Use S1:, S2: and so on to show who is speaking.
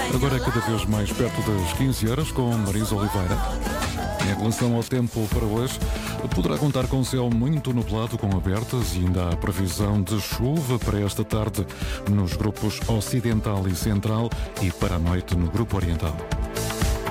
S1: Agora é cada vez mais perto das 15 horas com Marisa Oliveira. Em relação ao tempo para hoje, poderá contar com céu muito nublado com abertas e ainda há previsão de chuva para esta tarde nos grupos Ocidental e Central e para a noite no grupo Oriental.